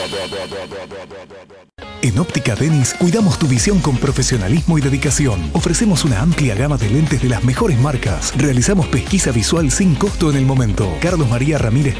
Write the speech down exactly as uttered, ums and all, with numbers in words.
En Óptica Dennis cuidamos tu visión con profesionalismo y dedicación. Ofrecemos una amplia gama de lentes de las mejores marcas. Realizamos pesquisa visual sin costo en el momento. Carlos María Ramírez